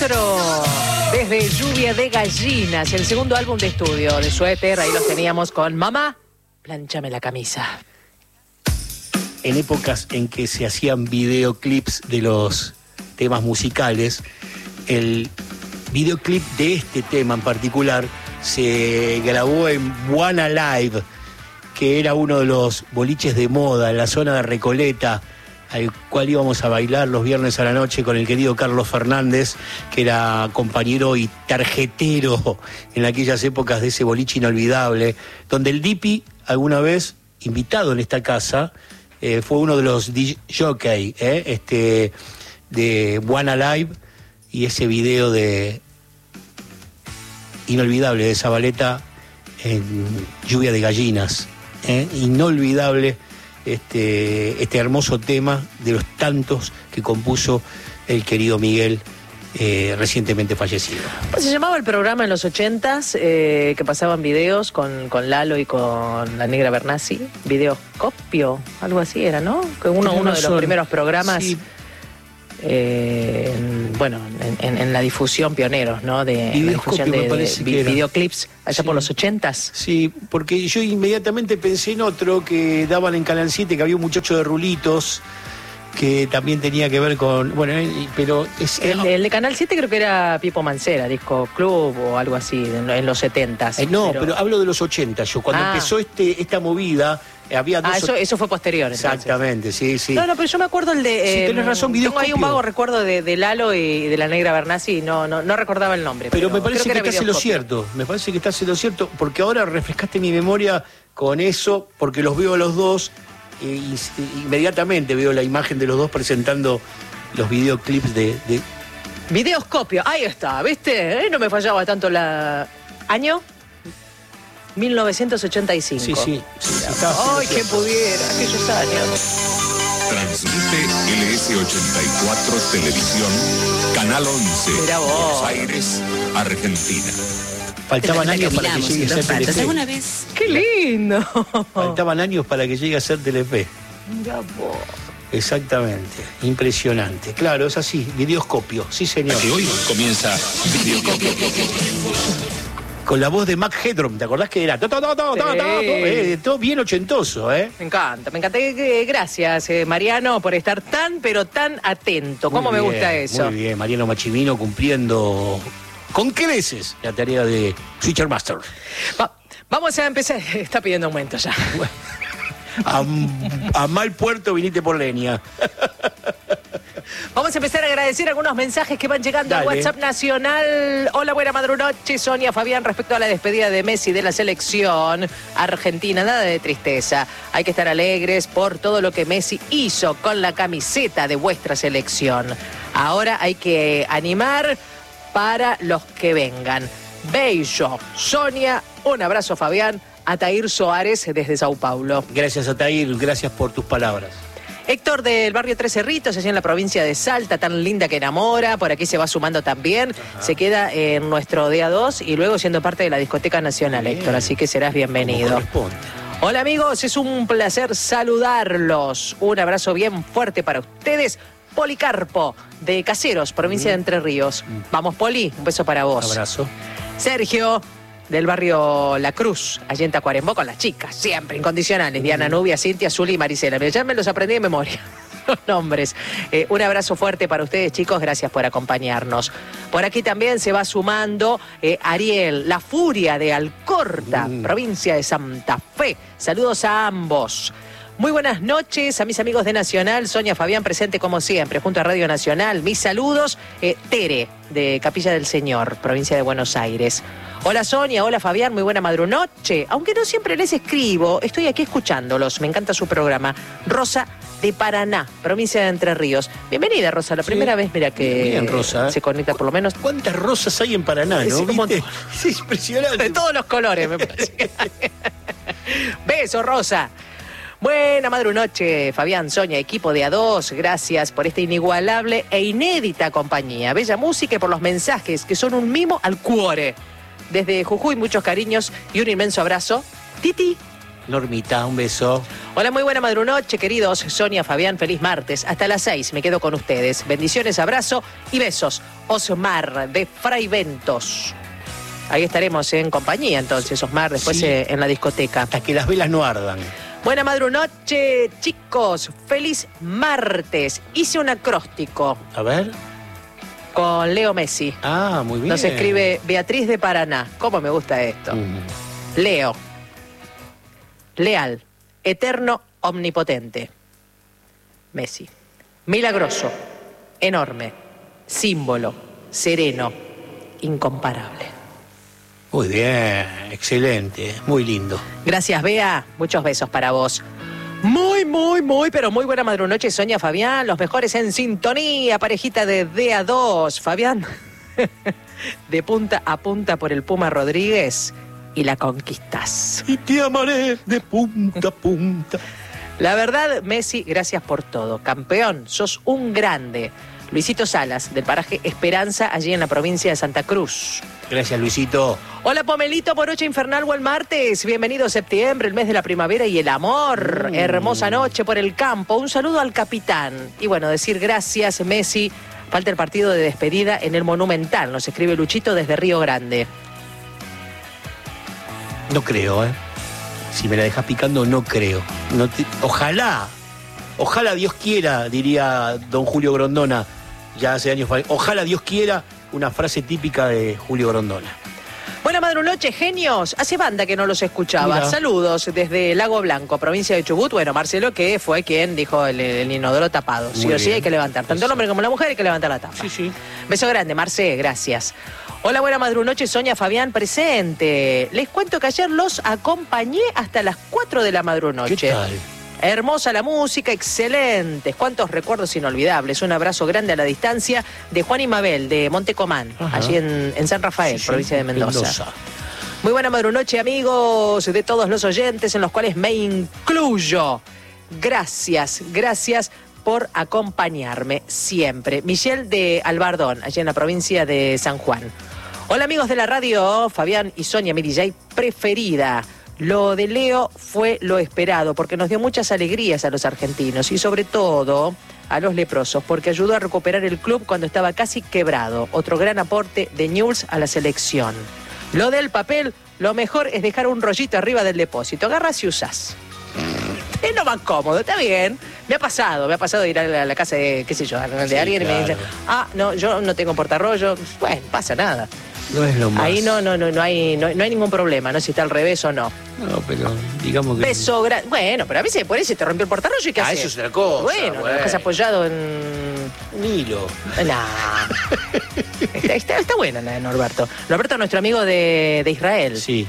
Desde Lluvia de Gallinas, el segundo álbum de estudio de Suéter, ahí los teníamos con Mamá, plánchame la camisa. En épocas en que se hacían videoclips de los temas musicales, el videoclip de este tema en particular se grabó en One Alive, que era uno de los boliches de moda en la zona de Recoleta, al cual íbamos a bailar los viernes a la noche con el querido Carlos Fernández, que era compañero y tarjetero en aquellas épocas de ese boliche inolvidable, donde el Dipi, alguna vez invitado en esta casa, fue uno de los jockey de One Alive, y ese video de inolvidable de Zabaleta en Lluvia de Gallinas, inolvidable. Este hermoso tema de los tantos que compuso el querido Miguel, recientemente fallecido. Se llamaba el programa en los 80s, que pasaban videos con Lalo y con la Negra Bernasi, Videoscopio, algo así era, ¿no? Que uno de los primeros programas, sí. En la difusión pioneros, ¿no? De la difusión de videoclips allá por los 80s. Sí, porque yo inmediatamente pensé en otro que daban en Canal 7, que había un muchacho de rulitos que también tenía que ver con... pero... El de Canal 7 creo que era Pipo Mancera, Disco Club o algo así, en los 70s. Pero hablo de los 80. Yo cuando empezó esta movida... Había dos eso fue posterior. Exactamente, entonces. Sí. No, pero yo me acuerdo el de... sí, tenés razón, Videoscopio. Tengo ahí un vago recuerdo de Lalo y de la Negra Bernasi, y no recordaba el nombre. Pero me parece que estás en lo cierto. Me parece que estás en lo cierto, porque ahora refrescaste mi memoria con eso, porque los veo a los dos, inmediatamente veo la imagen de los dos presentando los videoclips de... Videoscopio, ahí está, ¿viste? No me fallaba tanto ¿Año? 1985. Sí. ¡Ay, que pudiera! Aquellos años. Transmite LS84 Televisión, Canal 11, Buenos Aires, Argentina. Faltaban años para que llegue a ser Telefe. ¿Alguna vez? ¡Qué lindo! Faltaban años para que llegue a ser Telefe. Mira vos. Exactamente, impresionante. Claro, es así, Videoscopio, sí señor. Y hoy comienza Videoscopio. Con la voz de Mac Headroom, ¿te acordás que era? Todo bien ochentoso, Me encanta. Gracias, Mariano, por estar pero tan atento. ¿Cómo me gusta eso? Muy bien, Mariano Machivino cumpliendo con creces la tarea de Switcher Master. Vamos a empezar. Está pidiendo aumento ya. A mal puerto viniste por leña. Vamos a empezar a agradecer algunos mensajes que van llegando al WhatsApp nacional. Hola, buena madrunoche, Sonia, Fabián, respecto a la despedida de Messi de la selección argentina. Nada de tristeza. Hay que estar alegres por todo lo que Messi hizo con la camiseta de vuestra selección. Ahora hay que animar para los que vengan. Bello, Sonia, un abrazo, Fabián. Atair Soares desde Sao Paulo. Gracias, Atair, gracias por tus palabras. Héctor del barrio Tres Cerritos, allá en la provincia de Salta, tan linda que enamora, por aquí se va sumando también. Ajá. Se queda en nuestro DA2 y luego siendo parte de la Discoteca Nacional, bien. Héctor, así que serás bienvenido. Hola amigos, es un placer saludarlos. Un abrazo bien fuerte para ustedes. Policarpo, de Caseros, provincia de Entre Ríos. Vamos, Poli, un beso para vos. Un abrazo. Sergio, del barrio La Cruz, allí en Tacuarembó, con las chicas, siempre incondicionales. Diana, Nubia, Cintia, Zuli y Marisela. Ya me los aprendí de memoria, los nombres. Un abrazo fuerte para ustedes, chicos. Gracias por acompañarnos. Por aquí también se va sumando Ariel, la furia de Alcorta, provincia de Santa Fe. Saludos a ambos. Muy buenas noches a mis amigos de Nacional. Sonia, Fabián, presente como siempre, junto a Radio Nacional. Mis saludos. Tere, de Capilla del Señor, provincia de Buenos Aires. Hola Sonia, hola Fabián, muy buena madrunoche. Aunque no siempre les escribo, estoy aquí escuchándolos. Me encanta su programa. Rosa de Paraná, provincia de Entre Ríos. Bienvenida, Rosa, la primera vez, mira que bien, Rosa. Se conecta por lo menos. ¿Cuántas rosas hay en Paraná, no? Es impresionante. De todos los colores, me parece. Beso, Rosa. Buena madrunoche, Fabián, Sonia, equipo de A2, gracias por esta inigualable e inédita compañía. Bella música y por los mensajes que son un mimo al cuore. Desde Jujuy, muchos cariños y un inmenso abrazo. Titi. Normita, un beso. Hola, muy buena madrunoche, queridos. Sonia, Fabián, feliz martes. Hasta las 6 me quedo con ustedes. Bendiciones, abrazo y besos. Osmar de Fray Ventos. Ahí estaremos en compañía entonces, Osmar, después Sí. en la discoteca. Hasta que las velas no ardan. Buena madrunoche, chicos. Feliz martes. Hice un acróstico A ver. con Leo Messi. Ah, muy bien. Nos escribe Beatriz de Paraná. ¿Cómo me gusta esto? Leo. Leal. Eterno, omnipotente. Messi. Milagroso. Enorme. Símbolo. Sereno. Incomparable. Muy bien, excelente, muy lindo. Gracias, Bea. Muchos besos para vos. Pero muy buena madrunoche, Sonia, Fabián. Los mejores en sintonía, parejita de DA2. Fabián, de punta a punta por el Puma Rodríguez y la conquistás. Y te amaré de punta a punta. La verdad, Messi, gracias por todo. Campeón, sos un grande. Luisito Salas, del paraje Esperanza, allí en la provincia de Santa Cruz. Gracias, Luisito. Hola, Pomelito, Morocha Infernal, buen martes. Bienvenido septiembre, el mes de la primavera y el amor. Hermosa noche por el campo. Un saludo al capitán. Y bueno, decir gracias, Messi. Falta el partido de despedida en el Monumental. Nos escribe Luchito desde Río Grande. No creo, ¿eh? Si me la dejas picando, no creo. Ojalá Dios quiera, diría don Julio Grondona, ya hace años. Ojalá Dios quiera, una frase típica de Julio Grondona. Buena madrunoche, genios. Hace banda que no los escuchaba. Mira. Saludos desde Lago Blanco, provincia de Chubut. Bueno, Marcelo, que fue quien dijo el inodoro tapado. Sí Muy o sí bien. hay que levantar. Tanto el hombre como la mujer hay que levantar la tapa. Sí. Beso grande, Marce, gracias. Hola, buena madrunoche, Sonia, Fabián, presente. Les cuento que ayer los acompañé hasta las 4 de la madrunoche. ¿Qué tal? Hermosa la música, excelentes. Cuántos recuerdos inolvidables. Un abrazo grande a la distancia de Juan y Mabel, de Montecomán, Ajá. allí en San Rafael, Sí, provincia de Mendoza. Mendoza. Muy buena madrunoche, amigos, de todos los oyentes, en los cuales me incluyo. Gracias por acompañarme siempre. Michelle de Albardón, allí en la provincia de San Juan. Hola, amigos de la radio, Fabián y Sonia, mi DJ preferida. Lo de Leo fue lo esperado, porque nos dio muchas alegrías a los argentinos y sobre todo a los leprosos, porque ayudó a recuperar el club cuando estaba casi quebrado. Otro gran aporte de Newell's a la selección. Lo del papel, lo mejor es dejar un rollito arriba del depósito. Agarras y usás. Es lo más cómodo, está bien. Me ha pasado ir a la casa de, qué sé yo, de Sí, alguien y me claro. dice, no, yo no tengo portarrollo. Bueno, pasa nada. No es lo más. Ahí no hay ningún problema, ¿no? Si está al revés o no. No, pero digamos que. Beso grande. Bueno, pero a veces por ahí se te rompió el portarrollo y ¿qué haces? Eso es otra cosa. Bueno, lo dejas apoyado en... Un hilo. Nah. Está buena la de Norberto. Norberto es nuestro amigo de Israel. Sí.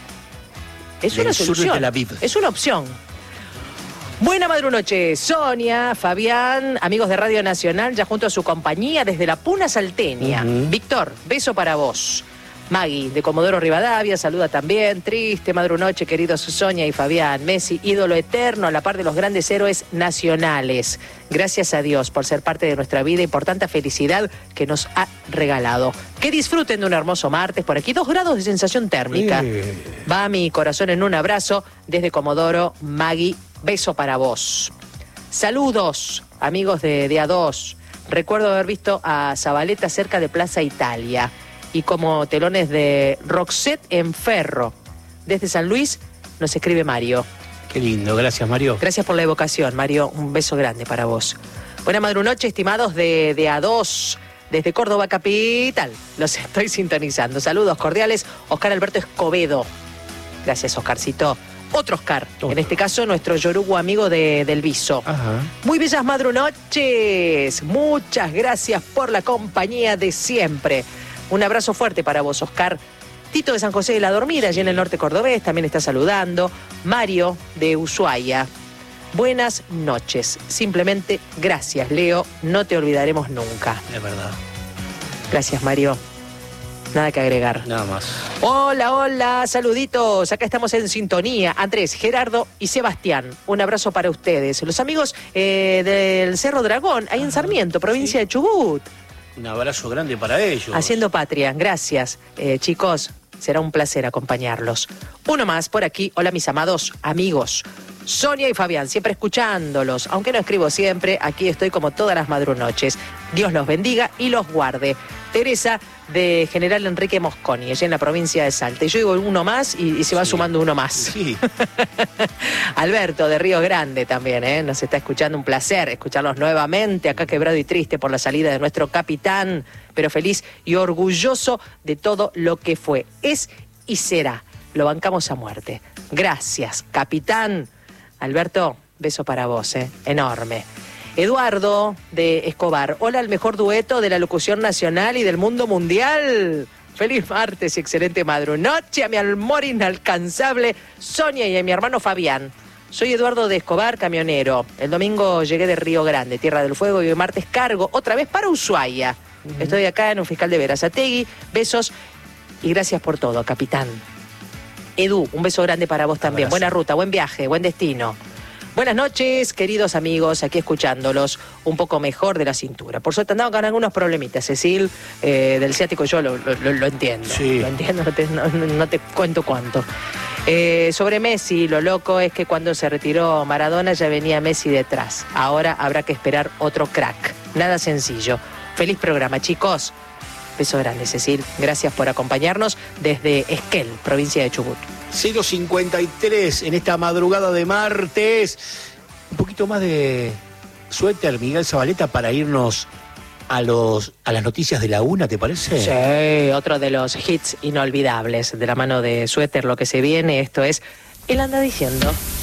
Es Del una sur de solución. Tel Aviv. Es una opción. Buena madrunoche, Sonia, Fabián, amigos de Radio Nacional, ya junto a su compañía desde la Puna Salteña. Víctor, beso para vos. Maggie, de Comodoro Rivadavia, saluda también. Triste madrunoche, queridos Sonia y Fabián. Messi, ídolo eterno a la par de los grandes héroes nacionales. Gracias a Dios por ser parte de nuestra vida y por tanta felicidad que nos ha regalado. Que disfruten de un hermoso martes. Por aquí 2 grados de sensación térmica. Va mi corazón en un abrazo desde Comodoro, Maggie. Beso para vos. Saludos, amigos de A2. Recuerdo haber visto a Zabaleta cerca de Plaza Italia y como telones de Roxette en Ferro. Desde San Luis nos escribe Mario. Qué lindo, gracias, Mario. Gracias por la evocación, Mario. Un beso grande para vos. Buena madrunoche, estimados de A2. Desde Córdoba capital, los estoy sintonizando. Saludos cordiales, Oscar Alberto Escobedo. Gracias, Oscarcito. Otro Oscar, en este caso nuestro yorugo amigo del Viso. Ajá. Muy bellas madrunoches. Muchas gracias por la compañía de siempre. Un abrazo fuerte para vos, Oscar. Tito de San José de la Dormida, allí en el norte cordobés, también está saludando. Mario de Ushuaia. Buenas noches. Simplemente gracias, Leo. No te olvidaremos nunca. Es verdad. Gracias, Mario. Nada que agregar. Nada más. Hola, saluditos. Acá estamos en sintonía. Andrés, Gerardo y Sebastián. Un abrazo para ustedes. Los amigos del Cerro Dragón, ahí en Sarmiento, provincia de Chubut. Un abrazo grande para ellos. Haciendo patria. Gracias, chicos. Será un placer acompañarlos. Uno más por aquí. Hola, mis amados amigos. Sonia y Fabián, siempre escuchándolos. Aunque no escribo siempre, aquí estoy como todas las madrunoches. Dios los bendiga y los guarde. Teresa de General Enrique Mosconi, allá en la provincia de Salta. Y yo digo uno más y se va sumando uno más. Sí. Alberto de Río Grande también, nos está escuchando. Un placer escucharlos nuevamente acá, quebrado y triste por la salida de nuestro capitán, pero feliz y orgulloso de todo lo que fue, es y será. Lo bancamos a muerte. Gracias, capitán. Alberto, beso para vos, enorme. Eduardo de Escobar, hola, el mejor dueto de la locución nacional y del mundo mundial. Feliz martes y excelente madrunoche a mi amor inalcanzable Sonia y a mi hermano Fabián. Soy Eduardo de Escobar, camionero. El domingo llegué de Río Grande, Tierra del Fuego, y hoy martes cargo otra vez para Ushuaia. Estoy acá en un fiscal de Berazategui. Besos y gracias por todo, capitán. Edu, un beso grande para vos también. Buena ruta, buen viaje, buen destino. Buenas noches, queridos amigos, aquí escuchándolos un poco mejor de la cintura. Por suerte andaba con algunos problemitas, Cecil, del ciático, yo lo entiendo. Sí. Lo entiendo, no te cuento cuánto. Sobre Messi, lo loco es que cuando se retiró Maradona ya venía Messi detrás. Ahora habrá que esperar otro crack. Nada sencillo. Feliz programa, chicos. Beso grande, Cecil. Gracias por acompañarnos desde Esquel, provincia de Chubut. 0:53 en esta madrugada de martes. Un poquito más de suéter, Miguel Zabaleta, para irnos a las noticias de la una, ¿te parece? Sí, otro de los hits inolvidables de la mano de Suéter, lo que se viene, esto es Él anda diciendo.